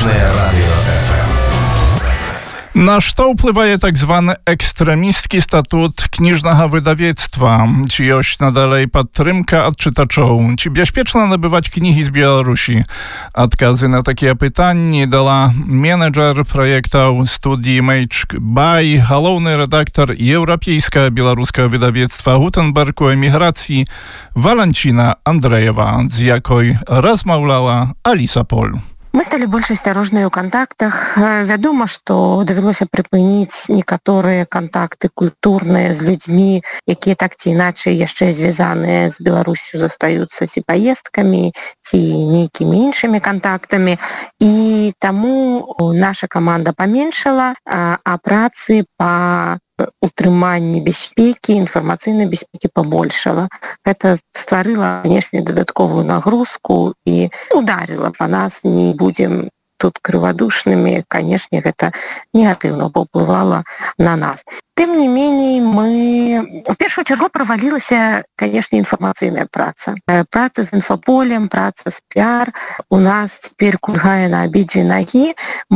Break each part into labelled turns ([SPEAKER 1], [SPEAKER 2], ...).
[SPEAKER 1] Сталічнае радыё FM.
[SPEAKER 2] На што ўплывае так званы экстрэмісцкі статут кніжнага выдавецтва? Ці ёсць надалей падтрымка ад чытачоў? Ці бяспечна набываць кнігі з Беларусі? Адказы на такія пытанні дала менеджер праектаў студіі Mage Buy, галоўны рэдактар еўрапейскага беларускага выдавецтва Гутенберг у эміграцыі Валанціна Андрэева, з якой размаўляла Аліса Поль.
[SPEAKER 3] Мы сталі больш асцярожныя ў кантактах. Вядома, што давялося прыпыніць некаторыя кантакты культурныя з людзьмі, якія так ці іначай яшчэ звязаныя з Беларусю, застаюцца ці паездкамі, ці нейкімі іншымі кантактамі. І таму наша каманда паменшала, а працы па утрыманні бяспекі, інфармацыйнай бяспекі пабольшала. Гэта стварыла, канешне, дадатковую нагрузку і ударыла па нас. Не будзем тут крывадушнымі. Канешне, гэта негатыўна паўплывала на нас. Тым не меней, мы в першую чаргу правалілася, канешне, інфармацыйная праца. Праца з інфаполем, праца з піар у нас цяпер кульгае на абедзве нагі.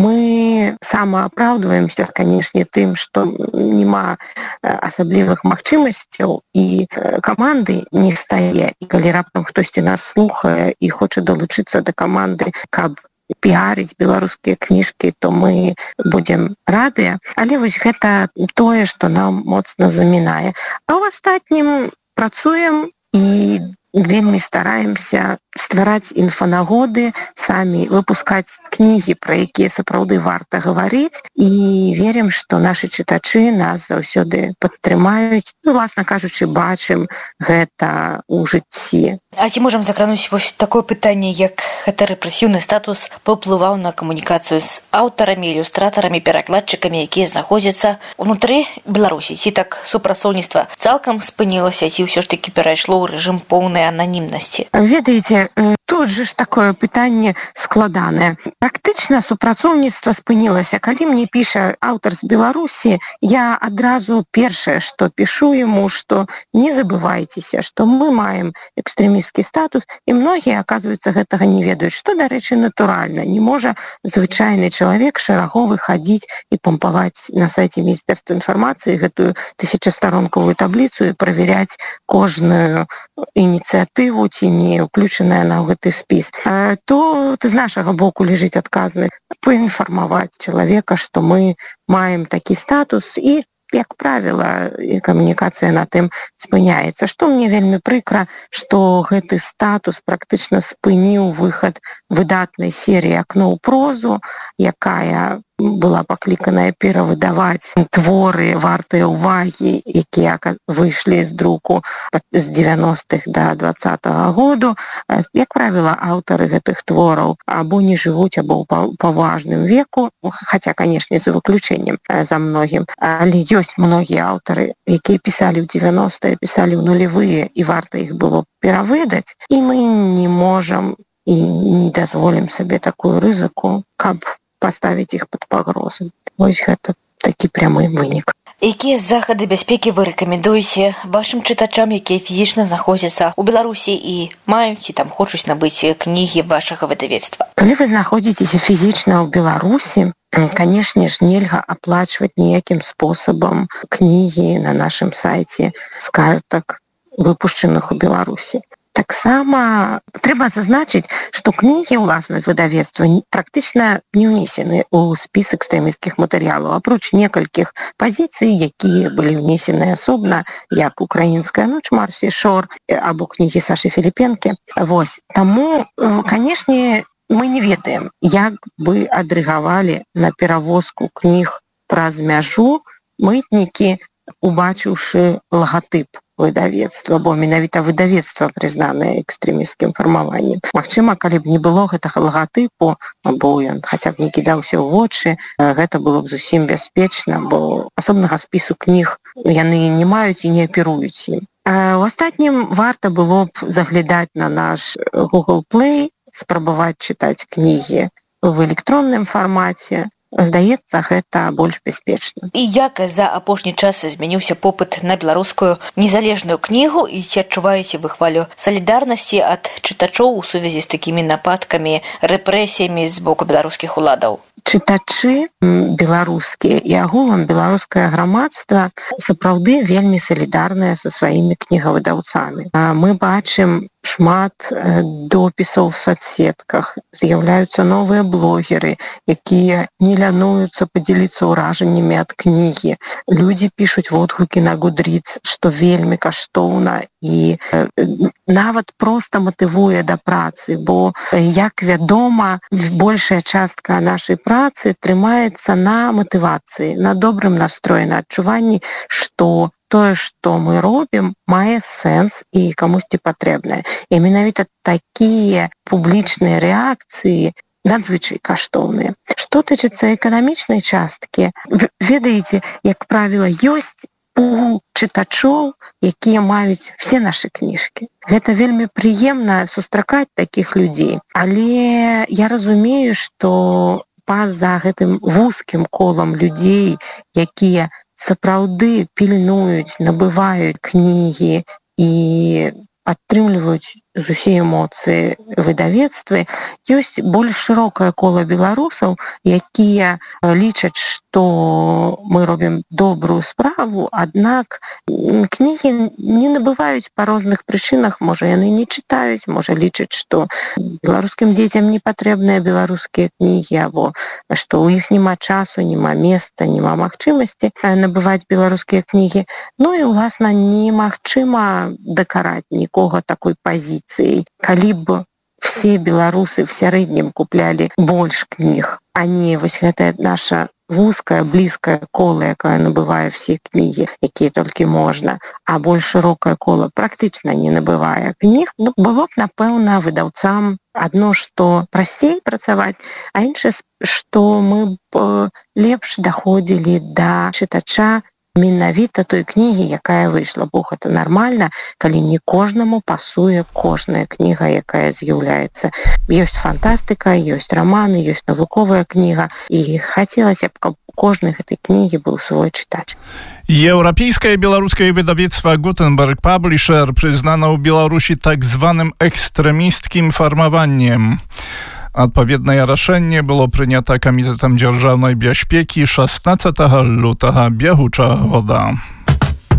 [SPEAKER 3] Мы самаапраўдваемся, канешне, тым, што няма асаблівых магчымасцяў і каманды не стае. І калі раптам хтосьці нас слухае і хоча далучыцца да каманды, каб піарыць беларускія кніжкі, то мы будзем радыя. Але вось гэта тое, што нам моцна замінае. А ў астатнім працуем і вельмі стараемся ствараць інфанагоды, самі выпускаць кнігі, пра якія сапраўды варта гаварыць, і верым, што нашы чытачы нас заўсёды падтрымаюць. Власна кажучы, бачым гэта ў жыцці.
[SPEAKER 4] А ці можам закрануць вось такое пытанне, як гэта рэпрэсіўны статус паўплываў на камунікацыю з аўтарамі, ілюстратарамі, перакладчыкамі, якія знаходзяцца ўнутры Беларусі? Ці так супрацоўніцтва цалкам спынілася, ці ўсё ж такі перайшло ў рэжым поўнай ананімнасці?
[SPEAKER 3] Ведаеце, тут же ж такое пытанне складанае. Практычна супрацоўніцтва спынілася. Калі мне піша аўтар з Беларусі, я адразу першае, што пішу яму, што не забывайцеся, што мы маем экстрэмісцкі статус, і многія, аказваецца, гэтага не ведаюць, што, дарэчы, натуральна. Не можа звычайны чалавек шараговы хадзіць і пампаваць на сайце Міністэрства інфармацыі гэтую 1000-старонкавую табліцу і правяряць кожную ініцыятыву, ці не ўключаная на гэты спіс. То з нашага боку ляжыць адказнасць паінфармаваць чалавека, што мы маем такі статус, і, як правіла, камунікацыя на тым спыняецца. Што мне вельмі прыкра, што гэты статус практычна спыніў выхад выдатнай серыі «Акно ў прозу», якая была пакліканая перавыдаваць творы вартыя ўвагі, якія выйшлі з друку з 90-х да 20-го году. Як правіла, аўтары гэтых твораў або не жывуць, або ў паважным веку, хаця, канешне, за выключэннем за многім. Але ёсць многія аўтары, якія пісалі ў 90-е, пісалі ў нулевыя, і варта іх было перавыдаць. І мы не можам і не дазволім сабе такую рызыку, каб паставіць іх пад пагрозу. Вось гэта такі прямы вынік.
[SPEAKER 4] Якія захады бяспекі вы рэкамендуеце вашым чытачам, якія фізічна знаходзяцца ў Беларусі і маюць ці там хочуць набыць кнігі вашага выдавецтва?
[SPEAKER 3] Калі вы знаходзіцеся фізічна ў Беларусі, канешне ж, нельга аплачваць ніякім спосабам кнігі на нашым сайце з картак, выпушчаных у Беларусі. Таксама трэба зазначыць, што кнігі ўласнасць выдавецтва практычна не ўнесены ў спіс экстрэмісцкіх матэрыялаў, апроч некалькіх пазіцый, якія былі ўнесены асобна, як «Украінская ноч» Марсі Шор або кнігі Сашы Філіпенкі. Вось. Таму, канешне, мы не ведаем, як бы адрэагавалі на перавозку кніг праз мяжу мытнікі, убачыўшы лагатып выдавецтва, бо менавіта выдавецтва прызнанае экстрэмісцкім фармаваннем. Магчыма, калі б не было гэтага лагатыпу, або ён хаця б не кідаўся ў вочы, гэта было б зусім бяспечна, бо асобнага спісу кніг яны не маюць і не аперуюць ім. У астатнім варта было б заглядаць на наш Google Play, спрабаваць чытаць кнігі в электронным фармаце, здаецца, гэта больш бяспечна.
[SPEAKER 4] І як за апошні час змяніўся попыт на беларускую незалежную кнігу, і ці адчуваеце вы хвалю салідарнасці ад чытачоў у сувязі з такімі нападкамі, рэпрэсіямі з боку беларускіх уладаў?
[SPEAKER 3] Чытачы беларускія і агулам беларускае грамадства сапраўды вельмі салідарныя са сваімі кнігавыдаўцамі. Мы бачым шмат допісаў в соцсетках, з'яўляюцца новыя блогеры, якія не лянуюцца падзяліцца ўражаннямі ад кнігі. Людзі пішуць водгукі на Goodreads, што вельмі каштоўна і нават проста матывуе да працы, бо, як вядома, большая частка нашай працы трымаецца на матывацыі, на добрым настроі, на адчуванні, што тое, што мы робім, мае сэнс і камусьці патрэбнае. І менавіта такія публічныя рэакцыі надзвычай каштоўныя. Што тычыцца эканамічнай часткі, ведаеце, як правіла, ёсць у чытачоў, якія маюць все нашы кніжкі. Гэта вельмі прыемна сустракаць такіх людзей. Але я разумею, што па-за гэтым вузкім колам людзей, якія сапраўды пільнуюць, набываюць кнігі і падтрымліваюць з усе эмоцыі выдавецтвы, ёсць больш шырокае кола беларусаў, якія лічаць, што мы робім добрую справу, аднак кнігі не набываюць па розных прычынах, можа, яны не чытаюць, можа, лічаць, што беларускім дзецям не патрэбныя беларускія кнігі, або што ў іх няма часу, няма месца, няма магчымасці набываць беларускія кнігі. Ну і, уласна, немагчыма дакараць нікога такой пазіцыі. Калі б все беларусы в сярэднім куплялі больш кніг, а не вось гэтая наша вузкая, блізкая кола, якая набывае все кнігі, якія толькі можна, а больш шырокае кола практычна не набывае кніг, было б, напэўна, выдаўцам адно, што прасцей працаваць, а іншае, што мы б лепш даходзілі да чытача менавіта той кнігі, якая выйшла. Бо гэта нармальна, калі не кожнаму пасуе кожная кніга, якая з'яўляецца. Ёсць фантастыка, ёсць раманы, ёсць навуковая кніга, і хацелася б, каб у кожнай гэтай кнігі быў свой чытач.
[SPEAKER 2] Еўрапейскае беларускае выдавецтва Gutenberg Publisher прызнана ў Беларусі так званым экстрэмісцкім фармаваннем. Адпаведнае рашэнне было прынята камітэтам дзяржаўнай бяспекі 16 лютага бягучага года.